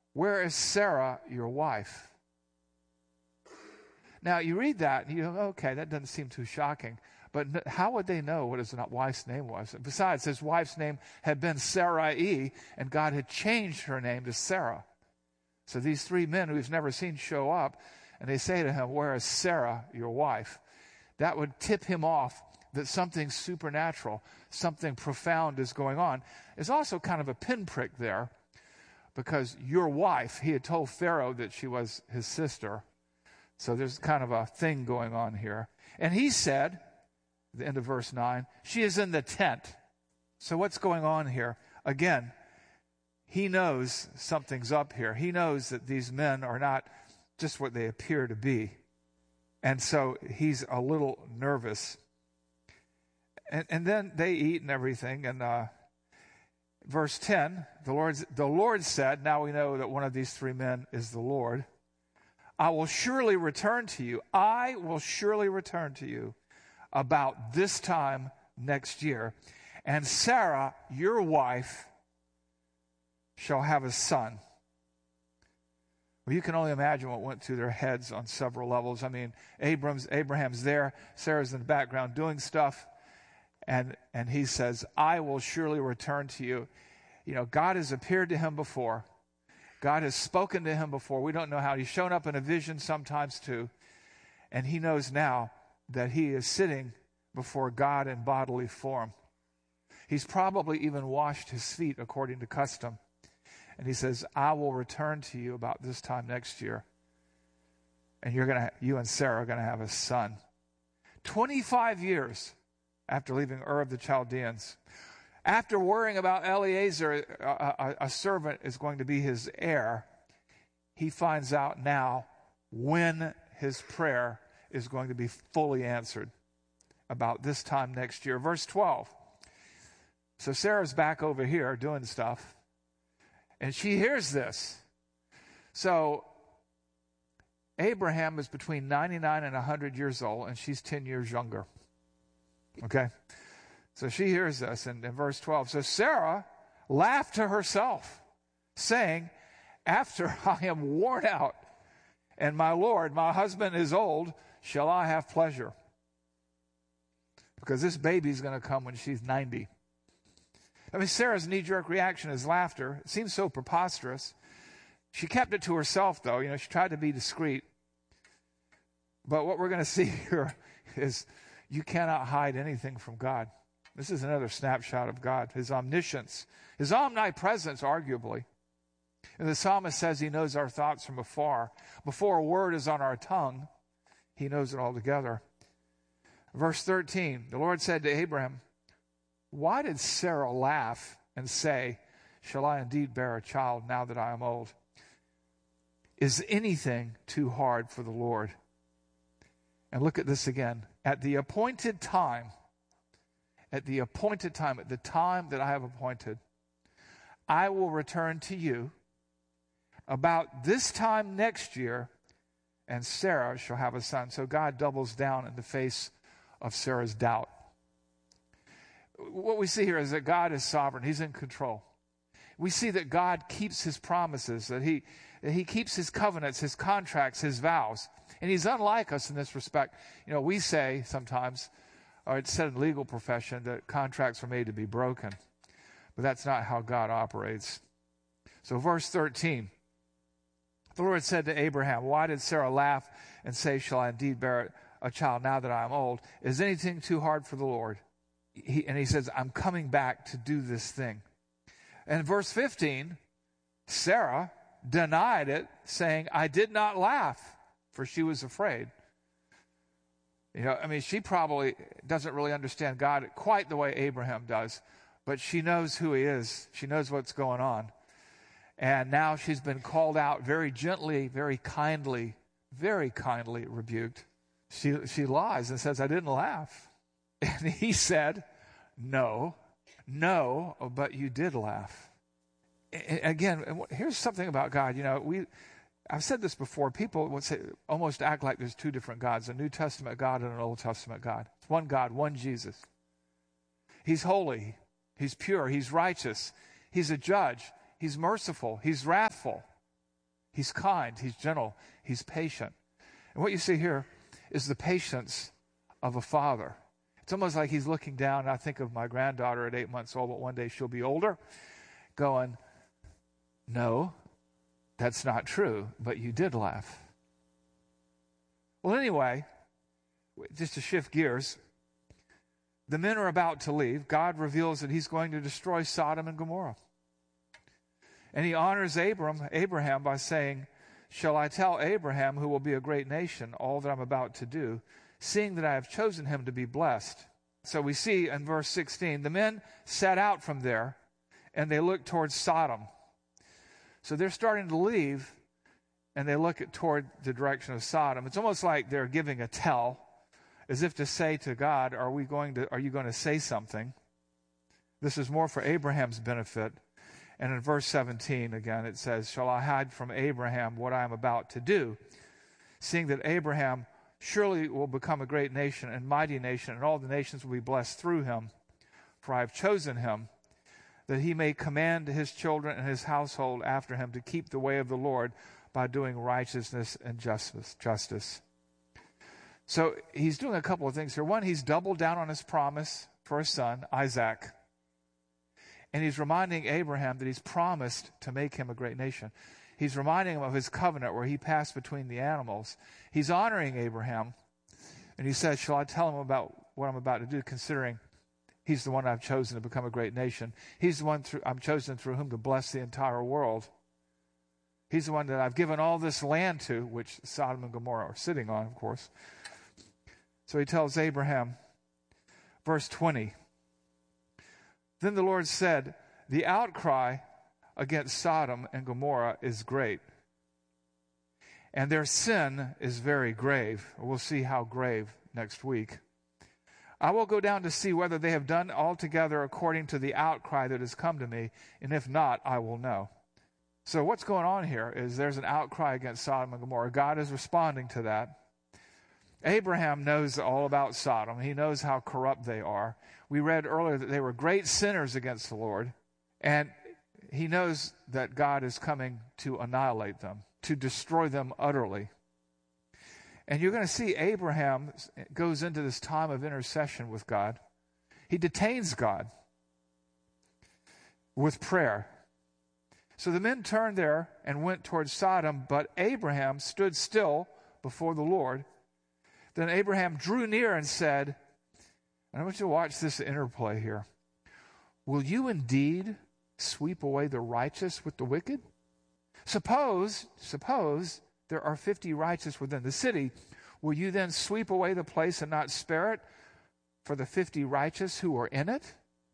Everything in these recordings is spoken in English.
where is Sarah, your wife? Now, you read that, and you go, okay, that doesn't seem too shocking. But how would they know what his wife's name was? And besides, his wife's name had been Sarai, and God had changed her name to Sarah. So these three men who he's never seen show up, and they say to him, where is Sarah, your wife? That would tip him off that something supernatural, something profound is going on. There's also kind of a pinprick there, because your wife, he had told Pharaoh that she was his sister. So there's kind of a thing going on here. And he said, the end of verse 9, she is in the tent. So what's going on here? Again, he knows something's up here. He knows that these men are not just what they appear to be. And so he's a little nervous. And then they eat and everything. And verse 10, the Lord said, now we know that one of these three men is the Lord, I will surely return to you. I will surely return to you about this time next year. And Sarah, your wife, shall have a son. Well, you can only imagine what went through their heads on several levels. I mean, Abraham's there, Sarah's in the background doing stuff, and he says, I will surely return to you. You know, God has appeared to him before. God has spoken to him before. We don't know how. He's shown up in a vision sometimes too. And he knows now that he is sitting before God in bodily form. He's probably even washed his feet according to custom. And he says, I will return to you about this time next year. And you and Sarah are going to have a son. 25 years after leaving Ur of the Chaldeans, after worrying about Eliezer, a servant is going to be his heir, he finds out now when his prayer is going to be fully answered about this time next year. Verse 12. So Sarah's back over here doing stuff, and she hears this. So Abraham is between 99 and 100 years old, and she's 10 years younger. Okay? So she hears this in verse 12. So Sarah laughed to herself, saying, after I am worn out, and my Lord, my husband is old, shall I have pleasure? Because this baby's going to come when she's 90. I mean, Sarah's knee-jerk reaction is laughter. It seems so preposterous. She kept it to herself, though. You know, she tried to be discreet. But what we're going to see here is you cannot hide anything from God. This is another snapshot of God, his omniscience, his omnipresence, arguably. And the psalmist says he knows our thoughts from afar. Before a word is on our tongue, he knows it altogether. Verse 13, the Lord said to Abraham, why did Sarah laugh and say, shall I indeed bear a child now that I am old? Is anything too hard for the Lord? And look at this again. At the appointed time, at the time that I have appointed, I will return to you about this time next year, and Sarah shall have a son. So God doubles down in the face of Sarah's doubt. What we see here is that God is sovereign. He's in control. We see that God keeps his promises, that he keeps his covenants, his contracts, his vows. And he's unlike us in this respect. You know, we say sometimes, or it's said in legal profession, that contracts are made to be broken. But that's not how God operates. So verse 13, the Lord said to Abraham, why did Sarah laugh and say, shall I indeed bear a child now that I am old? Is anything too hard for the Lord? And he says, I'm coming back to do this thing. And verse 15, Sarah denied it, saying, I did not laugh, for she was afraid. You know, I mean, she probably doesn't really understand God quite the way Abraham does, but she knows who he is. She knows what's going on. And now she's been called out very gently, very kindly rebuked. She lies and says, I didn't laugh. And he said, no, but you did laugh. Again, here's something about God. You know, I've said this before. People would say, almost act like there's two different gods, a New Testament God and an Old Testament God. It's one God, one Jesus. He's holy. He's pure. He's righteous. He's a judge. He's merciful. He's wrathful. He's kind. He's gentle. He's patient. And what you see here is the patience of a father. It's almost like he's looking down. And I think of my granddaughter at 8 months old, but one day she'll be older, going, no, that's not true, but you did laugh. Well, anyway, just to shift gears, the men are about to leave. God reveals that he's going to destroy Sodom and Gomorrah. And he honors Abraham by saying, shall I tell Abraham, who will be a great nation, all that I'm about to do, seeing that I have chosen him to be blessed? So we see in verse 16, the men set out from there, and they looked towards Sodom. So they're starting to leave, and they look toward the direction of Sodom. It's almost like they're giving a tell, as if to say to God, are you going to say something? This is more for Abraham's benefit. And in verse 17, again, it says, shall I hide from Abraham what I am about to do, seeing that Abraham surely will become a great nation and mighty nation, and all the nations will be blessed through him. For I have chosen him, that he may command his children and his household after him to keep the way of the Lord by doing righteousness and justice. So he's doing a couple of things here. One, he's doubled down on his promise for his son, Isaac. And he's reminding Abraham that he's promised to make him a great nation. He's reminding him of his covenant where he passed between the animals. He's honoring Abraham. And he says, shall I tell him about what I'm about to do, considering he's the one I've chosen to become a great nation. He's the one I'm chosen through whom to bless the entire world. He's the one that I've given all this land to, which Sodom and Gomorrah are sitting on, of course. So he tells Abraham, verse 20, then the Lord said, the outcry against Sodom and Gomorrah is great, and their sin is very grave. We'll see how grave next week. I will go down to see whether they have done altogether according to the outcry that has come to me, and if not, I will know. So what's going on here is there's an outcry against Sodom and Gomorrah. God is responding to that. Abraham knows all about Sodom. He knows how corrupt they are. We read earlier that they were great sinners against the Lord, and he knows that God is coming to annihilate them, to destroy them utterly. And you're going to see Abraham goes into this time of intercession with God. He detains God with prayer. So the men turned there and went towards Sodom, but Abraham stood still before the Lord. Then Abraham drew near and said, and I want you to watch this interplay here. Will you indeed sweep away the righteous with the wicked? Suppose there are 50 righteous within the city. Will you then sweep away the place and not spare it for the 50 righteous who are in it?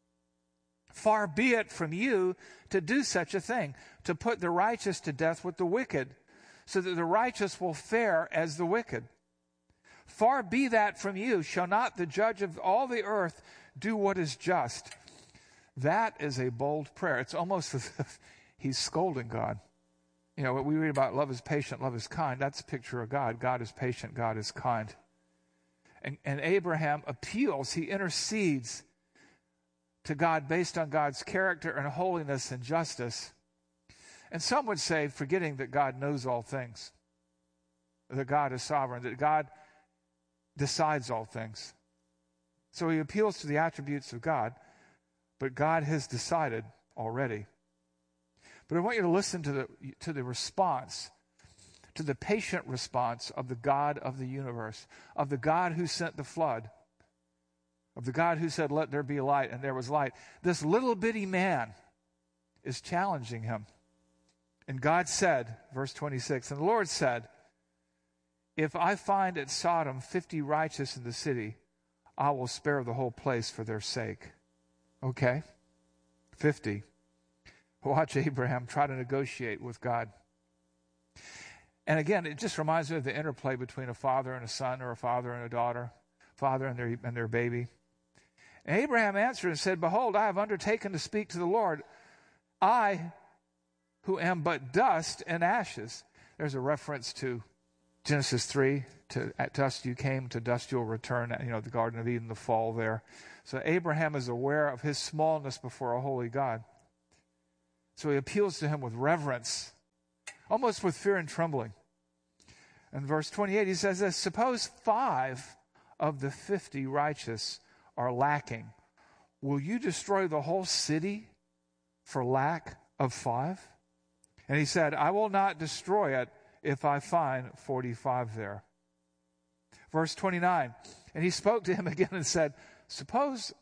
Far be it from you to do such a thing, to put the righteous to death with the wicked, so that the righteous will fare as the wicked. Far be that from you. Shall not the judge of all the earth do what is just? That is a bold prayer. It's almost as if he's scolding God. You know, what we read about love is patient, love is kind, that's a picture of God. God is patient, God is kind. And Abraham appeals, he intercedes to God based on God's character and holiness and justice. And some would say, forgetting that God knows all things, that God is sovereign, that God decides all things. So he appeals to the attributes of God, but God has decided already. But I want you to listen to the response, to the patient response of the God of the universe, of the God who sent the flood, of the God who said, let there be light, and there was light. This little bitty man is challenging him. And God said, verse 26, and the Lord said, if I find at Sodom 50 righteous in the city, I will spare the whole place for their sake. Okay, 50. Watch Abraham try to negotiate with God. And again, it just reminds me of the interplay between a father and a son, or a father and a daughter, father and their baby. And Abraham answered and said, behold, I have undertaken to speak to the Lord, I who am but dust and ashes. There's a reference to Genesis 3, at dust you came, to dust you'll return, the Garden of Eden, the fall there. So Abraham is aware of his smallness before a holy God. So he appeals to him with reverence. almost with fear and trembling. In verse 28, he says this, suppose 5 of the 50 righteous are lacking. Will you destroy the whole city for lack of 5? And he said, I will not destroy it if I find 45 there. Verse 29, and he spoke to him again and said, suppose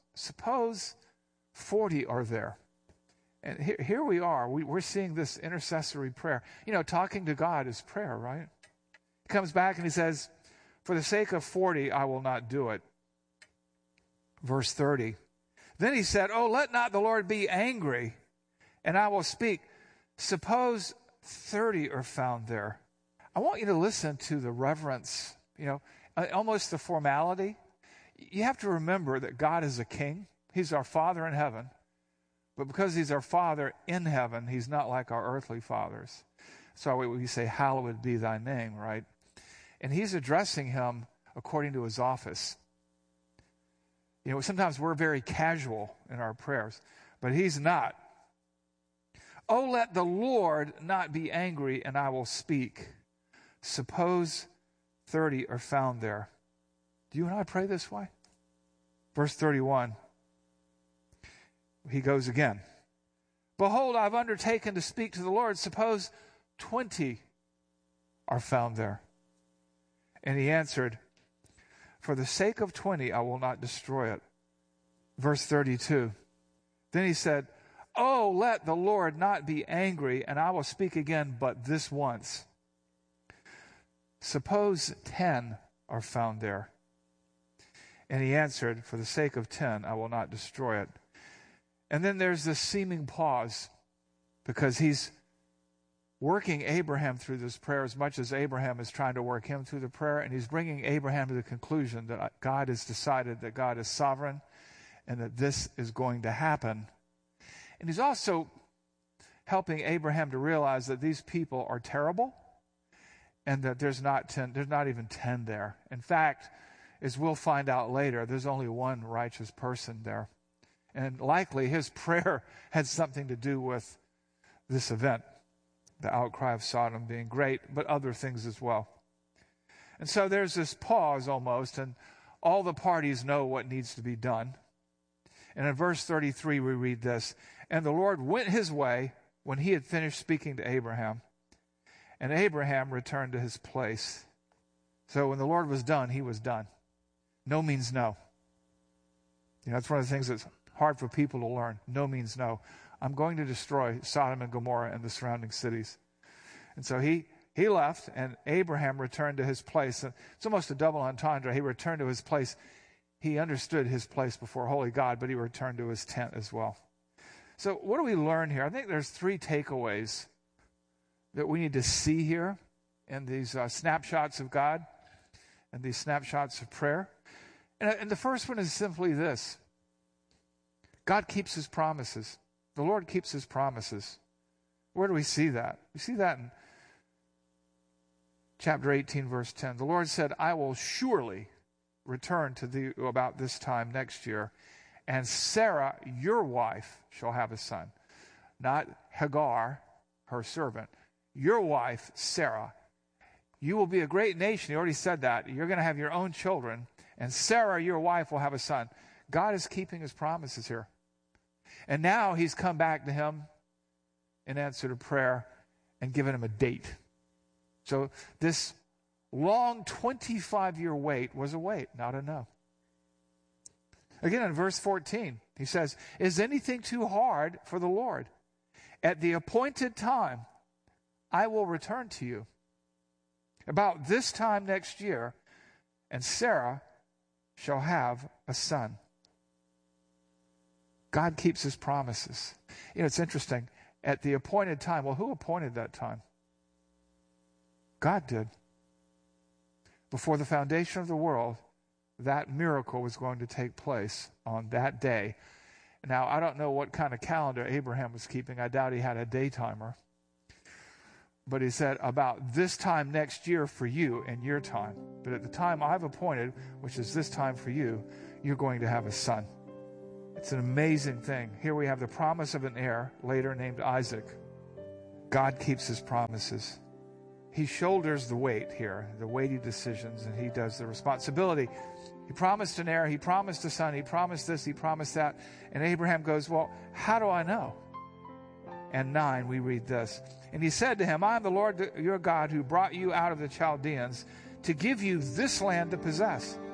40 are there. And here we are. We're seeing this intercessory prayer. You know, talking to God is prayer, right? He comes back and he says, for the sake of 40, I will not do it. Verse 30. Then he said, oh, let not the Lord be angry, and I will speak. Suppose 30 are found there. I want you to listen to the reverence, almost the formality. You have to remember that God is a king. He's our Father in heaven. But because he's our Father in heaven, he's not like our earthly fathers. So we say, hallowed be thy name, right? And he's addressing him according to his office. Sometimes we're very casual in our prayers, but he's not. Oh, let the Lord not be angry, and I will speak. Suppose 30 are found there. Do you and I pray this way? Verse 31. He goes again. Behold, I've undertaken to speak to the Lord. Suppose 20 are found there. And he answered, for the sake of 20, I will not destroy it. Verse 32. Then he said, oh, let the Lord not be angry, and I will speak again, but this once. Suppose 10 are found there. And he answered, for the sake of 10, I will not destroy it. And then there's this seeming pause, because he's working Abraham through this prayer as much as Abraham is trying to work him through the prayer, and he's bringing Abraham to the conclusion that God has decided that God is sovereign and that this is going to happen. And he's also helping Abraham to realize that these people are terrible and that there's not even 10 there. In fact, as we'll find out later, there's only one righteous person there. And likely his prayer had something to do with this event, the outcry of Sodom being great, but other things as well. And so there's this pause almost, and all the parties know what needs to be done. And in verse 33 we read this, and the Lord went his way when he had finished speaking to Abraham, and Abraham returned to his place. So when the Lord was done, he was done. No means no. That's one of the things that's hard for people to learn. No means no. I'm going to destroy Sodom and Gomorrah and the surrounding cities. And so he left, and Abraham returned to his place. It's almost a double entendre. He returned to his place. He understood his place before holy God, but he returned to his tent as well. So what do we learn here? I think there's 3 takeaways that we need to see here in these snapshots of God and these snapshots of prayer. And the first one is simply this. God keeps his promises. The Lord keeps his promises. Where do we see that? We see that in chapter 18, verse 10. The Lord said, I will surely return to thee about this time next year, and Sarah, your wife, shall have a son. Not Hagar, her servant. Your wife, Sarah. You will be a great nation. He already said that. You're going to have your own children, and Sarah, your wife, will have a son. God is keeping his promises here. And now he's come back to him in answer to prayer and given him a date. So this long 25-year wait was a wait, not a no. Again, in verse 14, he says, is anything too hard for the Lord? At the appointed time, I will return to you. About this time next year, and Sarah shall have a son. God keeps his promises. It's interesting. At the appointed time, well, who appointed that time? God did. Before the foundation of the world, that miracle was going to take place on that day. Now, I don't know what kind of calendar Abraham was keeping. I doubt he had a day timer. But he said, about this time next year for you and your time. But at the time I've appointed, which is this time for you, you're going to have a son. It's an amazing thing. Here we have the promise of an heir, later named Isaac. God keeps his promises. He shoulders the weight here, the weighty decisions, and he does the responsibility. He promised an heir, he promised a son, he promised this, he promised that. And Abraham goes, well, how do I know? And 9, we read this. And he said to him, I am the Lord your God who brought you out of the Chaldeans to give you this land to possess.